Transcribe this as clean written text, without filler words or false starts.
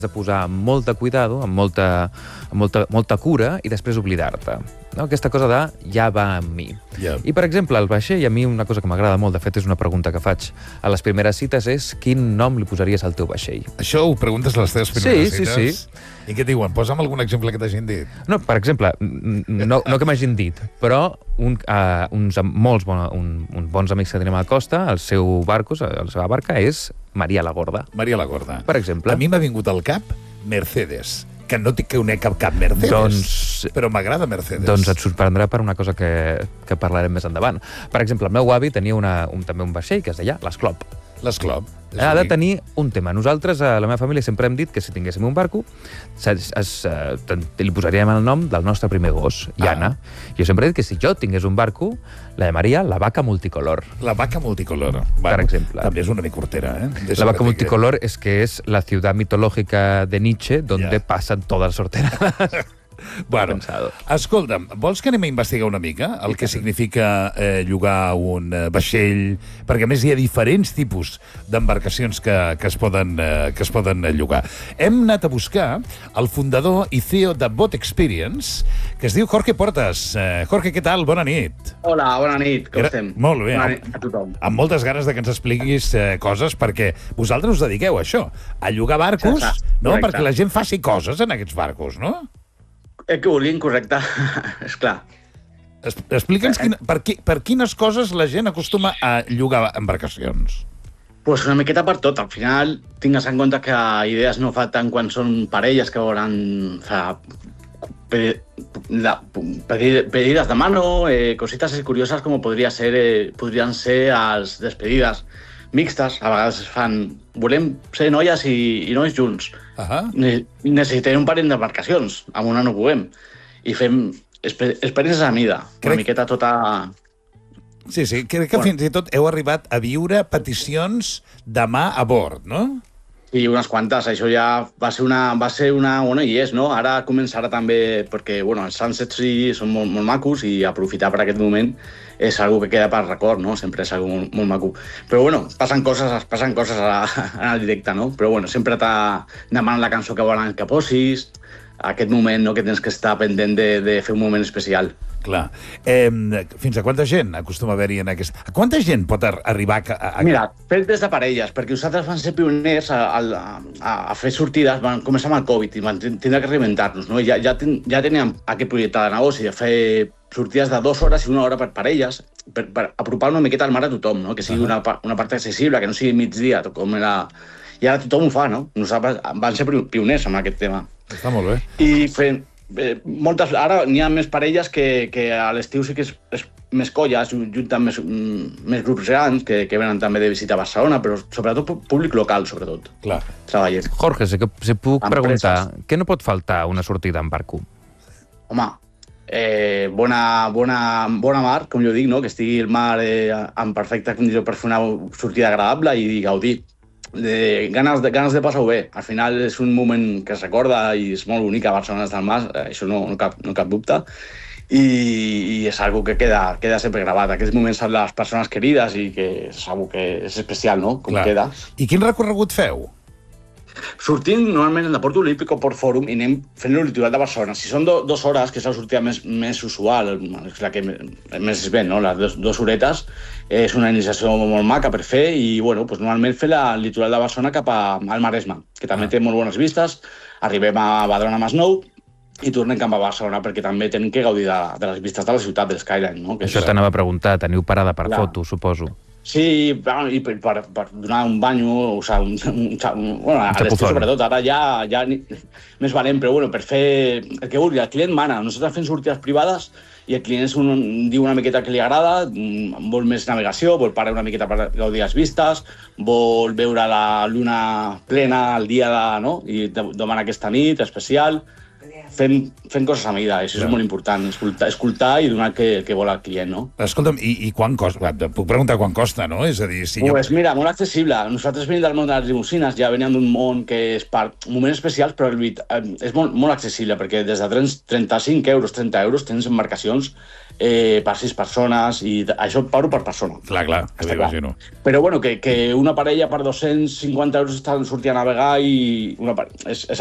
de posar amb molt de cuidado, amb molta cura, i després oblidar-te. No? Aquesta cosa de ja va amb mi. Yeah. I, per exemple, el vaixell, a mi una cosa que m'agrada molt, de fet és una pregunta que faig a les primeres cites, és quin nom li posaries al teu vaixell? Això ho preguntes a les teves primeres cites? Sí. I què et diuen? Posa'm algun exemple que t'hagin dit. No, per exemple, no que m'hagin dit, però uns bons amics que tenim a la costa, la seva barca és Maria la Gorda. Maria la Gorda. Per exemple. A mi m'ha vingut al cap Mercedes, que no tinc que unir cap Mercedes, però m'agrada Mercedes. Doncs et sorprendrà per una cosa que parlarem més endavant. Per exemple, el meu avi tenia també un vaixell que es deia l'Esclop. L'Esclop. Ha de tenir un tema. Nosaltres, a la meva família, sempre hem dit que si tinguéssim un barco, li posaríem el nom del nostre primer gos, Iana. Jo sempre he dit que si jo tingués un barco, la llamaria la vaca multicolor. La vaca multicolor. Per exemple. També és una mica cortera, ¿eh? La vaca multicolor es que es la ciudad mitológica de Nietzsche donde pasan todas las sorteradas. Bueno, escolta'm, vols que anem a investigar una mica el que significa llogar un vaixell? Perquè, a més, hi ha diferents tipus d'embarcacions que es poden llogar. Hem anat a buscar el fundador i CEO de Boat Experience, que es diu Jorge Portas. Jorge, què tal? Bona nit. Hola, bona nit. Com estem? Molt bé. Bona nit a tothom. Amb moltes ganes de que ens expliquis coses, perquè vosaltres us dediqueu a això, a llogar barcos, no? Perquè la gent faci coses en aquests barcos, no? El que vulguin, correcte. Esclar. Explica'ns per quines coses la gent acostuma a llogar embarcacions. Pues una miqueta per tot. Al final, tingues en compte que idees no fa tant quan són parelles que volen fer pedides de mano, cositas curiosas com podrien ser les despedides mixtes. A vegades fan... Volem ser noies i nois junts. Necessitem un parell d'embarcacions. Amb una no puguem. I fem experiències a mida. Una miqueta tota... Sí, crec que fins i tot heu arribat a viure peticions de mà a bord, no? Sí, unes quantes. Això ja va ser una... Bueno, i és, no? Ara començarà també... Perquè, bueno, els sunsets són molt macos i aprofitar per aquest moment és algo que queda per record, no? Sempre és algo molt maco. Però, bueno, passen coses en el directe, no? Però, bueno, sempre demanen la cançó que volen que posis, aquest moment, no?, que tens que estar pendent de fer un moment especial. Clar. Fins a quanta gent acostuma a haver-hi en aquest... Quanta gent pot arribar a... Mira, fet des de parelles, perquè nosaltres vam ser pioners a fer sortides, vam començar amb el Covid i vam tindre que reinventar-nos, no? Ja teníem aquest projecte de negoci de fer sortides de 2 hores i 1 hora per parelles, per apropar una miqueta al mar a tothom, no? Que sigui una part accessible, que no sigui migdia, com era... I ara tothom ho fa, no? Nosaltres vam ser pioners amb aquest tema. Està molt bé. I fent... Ara n'hi ha més parelles que a l'estiu sí que és més colles, junten més grups grans que venen també de visita a Barcelona, però sobretot públic local, sobretot. Clar. Treballers. Jorge, si puc preguntar, què no pot faltar una sortida en barco? Home, bona mar, com jo dic, no? Que estigui el mar en perfecta condició per fer una sortida agradable i gaudir. Ganes de passar-ho bé. Al final és un moment que es recorda i és molt bonic a Barcelona del Mar, això no cap dubte, i és algo que queda sempre gravat. Aquests moments amb les persones querides i que és algo que és especial, no? Com queda. I quin recorregut feu? Sortim normalment de Port Olímpic o Port Fòrum i anem fent el litoral de Barcelona. Si són 2 hores, que és la sortida més usual, és la que més es ven, no? Les 2 horetes, és una iniciació molt maca per fer i, bueno, doncs normalment fer el litoral de Barcelona cap al Maresme, que també té molt bones vistes. Arribem a Badalona Masnou i tornem cap a Barcelona perquè també tenim que gaudir de les vistes de la ciutat, del Skyline, no? Això t'anava a preguntar, teniu parada per foto, suposo. Sí, i per donar un banyo, o sigui, bueno, a l'estiu sobretot, ara ja més valent, però bueno, per fer el que vulgui, el client mana. Nosaltres fem sortides privades i el client diu una miqueta que li agrada, vol més navegació, vol parar una miqueta per gaudir les vistes, vol veure la lluna plena el dia, no? I demana aquesta nit especial. fent coses a mida, això és molt important, escoltar i donar el que vol el client, no? Escolta'm, i quan costa? Puc preguntar quan costa, no? És a dir, si Pues mira, molt accessible. Nosaltres venim del món de les limusines, ja veníem d'un món que és per moments especials, però és molt accessible, perquè des de 35 euros, 30 euros, tens embarcacions per 6 persones, i això pago per persona. Clar, m'imagino. Però bueno, que una parella per 250 euros estan sortint a navegar i és